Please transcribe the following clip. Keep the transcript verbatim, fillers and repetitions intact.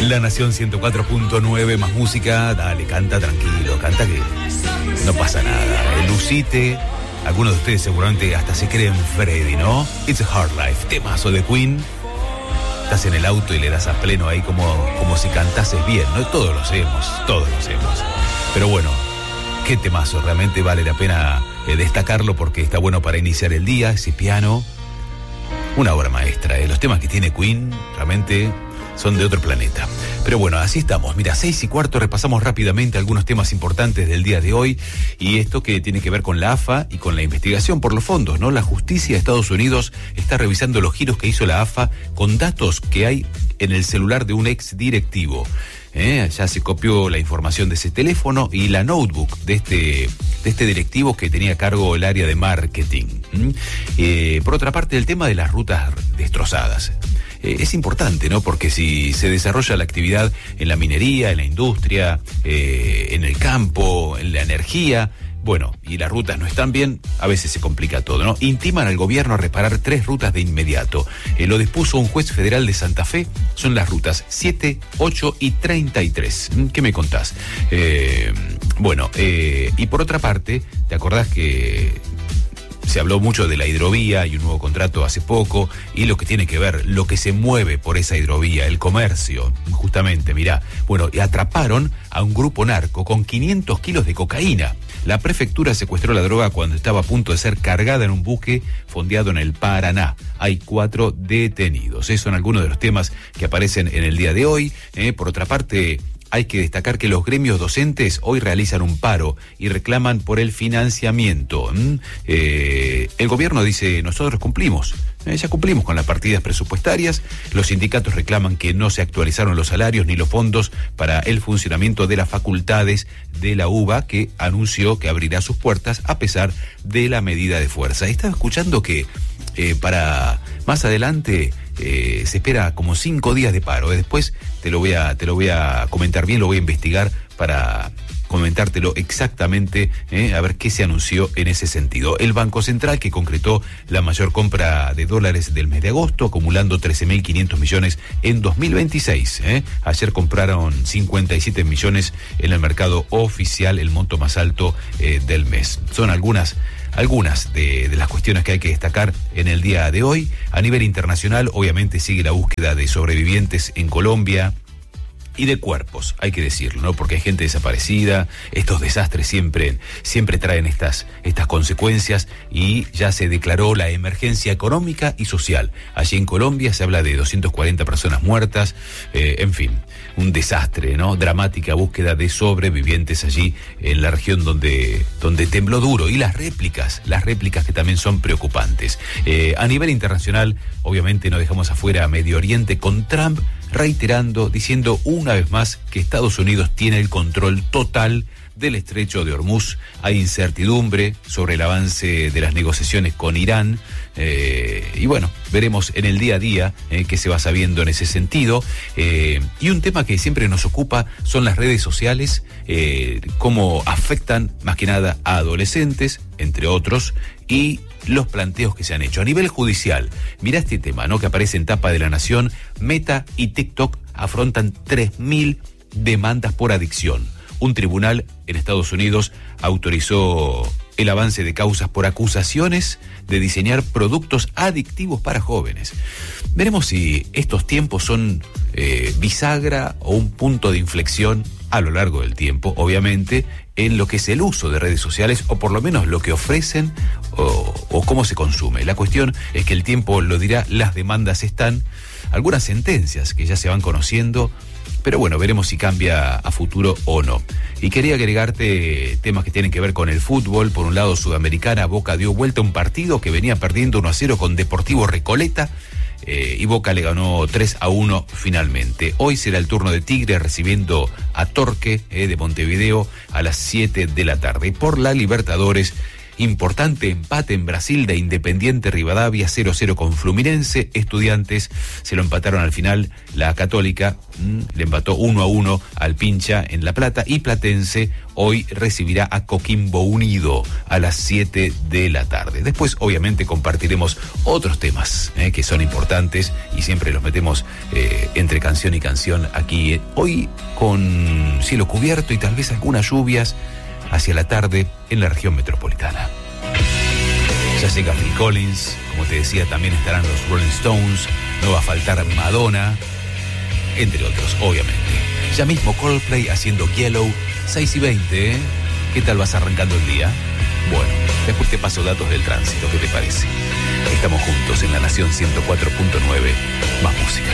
La Nación ciento cuatro punto nueve, más música. Dale, canta tranquilo, canta que no pasa nada. Lucite, algunos de ustedes seguramente hasta se creen Freddy, ¿no? It's a Hard Life, temazo de Queen. Estás en el auto y le das a pleno ahí como, como si cantases bien, ¿no? Todos lo hacemos, todos lo hacemos. Pero bueno, qué temazo, realmente vale la pena eh, destacarlo porque está bueno para iniciar el día, ese piano. Una obra maestra, ¿eh? Los temas que tiene Queen realmente son de otro planeta. Pero bueno, así estamos. Mira, seis y cuarto, repasamos rápidamente algunos temas importantes del día de hoy. Y esto que tiene que ver con la A F A y con la investigación por los fondos, ¿no? La justicia de Estados Unidos está revisando los giros que hizo la A F A con datos que hay en el celular de un ex directivo. ¿Eh? Ya se copió la información de ese teléfono y la notebook de este, de este directivo que tenía a cargo el área de marketing. ¿Mm? Eh, por otra parte, el tema de las rutas destrozadas. Eh, es importante, ¿no? Porque si se desarrolla la actividad en la minería, en la industria, eh, en el campo, en la energía, bueno, y las rutas no están bien, a veces se complica todo, ¿no? Intiman al gobierno a reparar tres rutas de inmediato. Eh, lo dispuso un juez federal de Santa Fe. Son las rutas siete, ocho y treinta y tres. ¿Qué me contás? Eh, bueno, eh, y por otra parte, ¿te acordás que se habló mucho de la hidrovía y un nuevo contrato hace poco, y lo que tiene que ver, lo que se mueve por esa hidrovía, el comercio, justamente, mirá, bueno, y atraparon a un grupo narco con quinientos kilos de cocaína. La prefectura secuestró la droga cuando estaba a punto de ser cargada en un buque fondeado en el Paraná. Hay cuatro detenidos. Esos son algunos de los temas que aparecen en el día de hoy. Eh, por otra parte, hay que destacar que los gremios docentes hoy realizan un paro y reclaman por el financiamiento. ¿Mm? Eh, el gobierno dice, nosotros cumplimos, eh, ya cumplimos con las partidas presupuestarias. Los sindicatos reclaman que no se actualizaron los salarios ni los fondos para el funcionamiento de las facultades de la U B A, que anunció que abrirá sus puertas a pesar de la medida de fuerza. Estaba escuchando que eh, para más adelante Eh, se espera como cinco días de paro. Eh. Después te lo voy a, te lo voy a comentar bien, lo voy a investigar para comentártelo exactamente, eh, a ver qué se anunció en ese sentido. El Banco Central, que concretó la mayor compra de dólares del mes de agosto, acumulando trece mil quinientos millones en dos mil veintiséis. Eh. Ayer compraron cincuenta y siete millones en el mercado oficial, el monto más alto eh, del mes. Son algunas Algunas de, de las cuestiones que hay que destacar en el día de hoy. A nivel internacional, obviamente sigue la búsqueda de sobrevivientes en Colombia y de cuerpos, hay que decirlo, ¿no? Porque hay gente desaparecida. Estos desastres siempre, siempre traen estas, estas consecuencias, y ya se declaró la emergencia económica y social. Allí en Colombia se habla de doscientas cuarenta personas muertas, eh, en fin, un desastre, ¿no? Dramática búsqueda de sobrevivientes allí en la región donde, donde tembló duro. Y las réplicas, las réplicas que también son preocupantes. Eh, a nivel internacional, obviamente no dejamos afuera a Medio Oriente, con Trump reiterando, diciendo una vez más que Estados Unidos tiene el control total del estrecho de Hormuz. Hay incertidumbre sobre el avance de las negociaciones con Irán, eh, y bueno, veremos en el día a día eh, qué se va sabiendo en ese sentido. Eh, y un tema que siempre nos ocupa son las redes sociales, eh, cómo afectan más que nada a adolescentes, entre otros, y los planteos que se han hecho. A nivel judicial, mirá este tema, ¿no?, que aparece en tapa de La Nación. Meta y TikTok afrontan tres mil demandas por adicción. Un tribunal en Estados Unidos autorizó el avance de causas por acusaciones de diseñar productos adictivos para jóvenes. Veremos si estos tiempos son eh, bisagra o un punto de inflexión a lo largo del tiempo, obviamente, en lo que es el uso de redes sociales, o por lo menos lo que ofrecen o, o cómo se consume. La cuestión es que el tiempo lo dirá. Las demandas están, algunas sentencias que ya se van conociendo, pero bueno, veremos si cambia a futuro o no. Y quería agregarte temas que tienen que ver con el fútbol. Por un lado, Sudamericana, Boca dio vuelta a un partido que venía perdiendo uno a cero con Deportivo Recoleta, eh, y Boca le ganó tres a uno finalmente. Hoy será el turno de Tigre recibiendo a Torque eh, de Montevideo a las siete de la tarde. Por la Libertadores, Importante empate en Brasil de Independiente Rivadavia cero cero con Fluminense. Estudiantes se lo empataron al final. La Católica mmm, le empató uno a uno al Pincha en La Plata. Y Platense hoy recibirá a Coquimbo Unido a las siete de la tarde. Después, obviamente, compartiremos otros temas eh, que son importantes y siempre los metemos eh, entre canción y canción aquí. Eh, hoy con cielo cubierto y tal vez algunas lluvias hacia la tarde en la región metropolitana. Ya llega Phil Collins, como te decía, también estarán los Rolling Stones, no va a faltar Madonna, entre otros, obviamente. Ya mismo Coldplay haciendo Yellow, seis y veinte, ¿eh? ¿Qué tal vas arrancando el día? Bueno, después te paso datos del tránsito, ¿qué te parece? Estamos juntos en La Nación ciento cuatro punto nueve, más música.